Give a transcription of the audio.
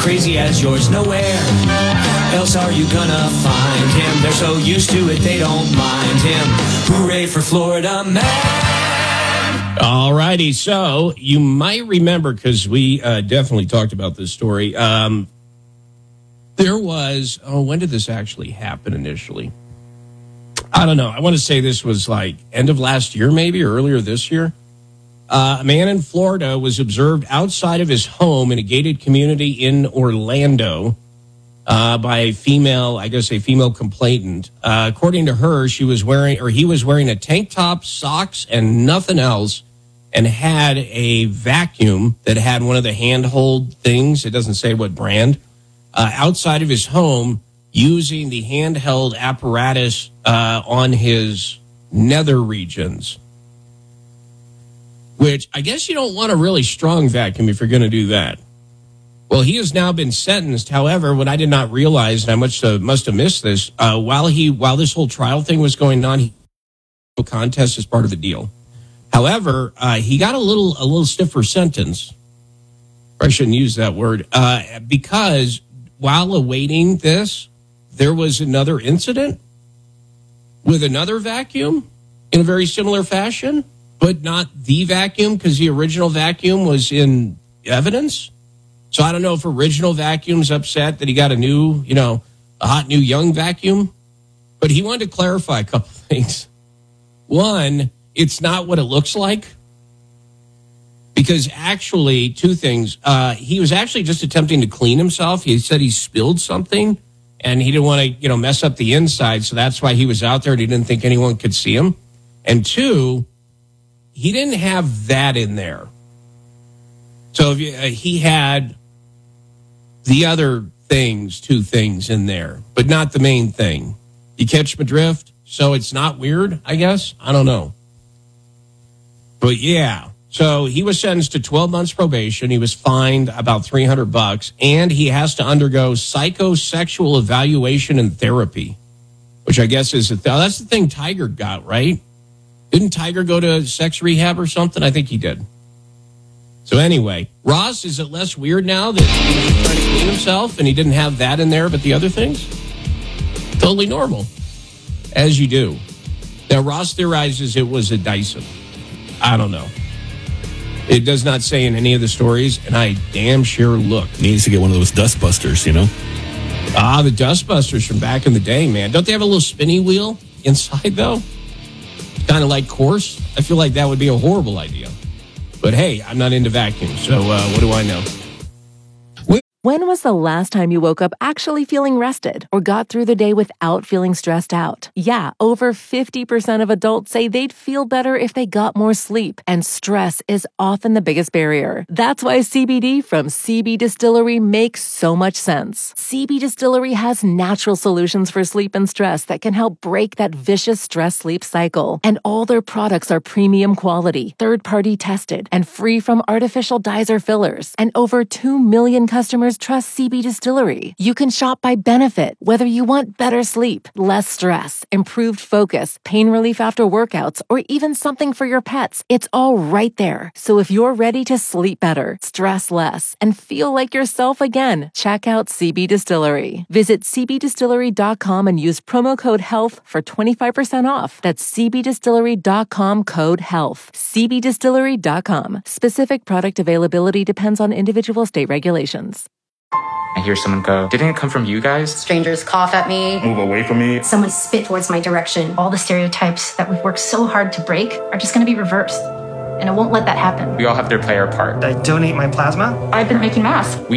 crazy as yours. Nowhere else are you gonna find him. They're so used to it, they don't mind him. Hooray for Florida man. All righty. So you might remember, because we definitely talked about this story. There was, when did this actually happen initially? I don't know. I want to say this was like end of last year, maybe, or earlier this year. A man in Florida was observed outside of his home in a gated community in Orlando by a female complainant. According to her, he was wearing a tank top, socks, and nothing else, and had a vacuum that had one of the handhold things. It doesn't say what brand. Outside of his home, using the handheld apparatus on his nether regions. Which I guess you don't want a really strong vacuum if you're going to do that. Well, he has now been sentenced. However, what I did not realize, and I must have missed this, while this whole trial thing was going on, he contest as part of the deal. However, he got a little stiffer sentence. I shouldn't use that word, because while awaiting this, there was another incident with another vacuum in a very similar fashion, but not the vacuum, because the original vacuum was in evidence. So I don't know if original vacuum's upset that he got a hot new young vacuum. But he wanted to clarify a couple things. One, it's not what it looks like. Because actually, two things. He was actually just attempting to clean himself. He said he spilled something, and he didn't want to, mess up the inside. So that's why he was out there, and he didn't think anyone could see him. And two, he didn't have that in there. So he had the other things, two things in there, but not the main thing. You catch my drift? So it's not weird, I guess? I don't know. But yeah, so he was sentenced to 12 months probation. He was fined about $300, and he has to undergo psychosexual evaluation and therapy, which I guess is that's the thing Tiger got, right? Didn't Tiger go to sex rehab or something? I think he did. So anyway, Ross, is it less weird now that he was trying to clean himself and he didn't have that in there, but the other things? Totally normal, as you do. Now, Ross theorizes it was a Dyson. I don't know. It does not say in any of the stories, and I damn sure looked. He needs to get one of those dust busters, The dust busters from back in the day, man. Don't they have a little spinny wheel inside, though? Kind of like Course. I feel like that would be a horrible idea. But hey, I'm not into vacuums, so what do I know? When was the last time you woke up actually feeling rested or got through the day without feeling stressed out? Yeah, over 50% of adults say they'd feel better if they got more sleep, and stress is often the biggest barrier. That's why CBD from CB Distillery makes so much sense. CB Distillery has natural solutions for sleep and stress that can help break that vicious stress-sleep cycle. And all their products are premium quality, third-party tested, and free from artificial dyes or fillers. And over 2 million customers trust CB Distillery. You can shop by benefit, whether you want better sleep, less stress, improved focus, pain relief after workouts, or even something for your pets. It's all right there. So if you're ready to sleep better, stress less, and feel like yourself again, check out CB Distillery. Visit cbdistillery.com and use promo code HEALTH for 25% off. That's cbdistillery.com, code HEALTH. cbdistillery.com. Specific product availability depends on individual state regulations. I hear someone go, "Didn't it come from you guys?" Strangers cough at me. Move away from me. Someone spit towards my direction. All the stereotypes that we've worked so hard to break are just going to be reversed. And I won't let that happen. We all have to play our part. I donate my plasma. I've been making masks.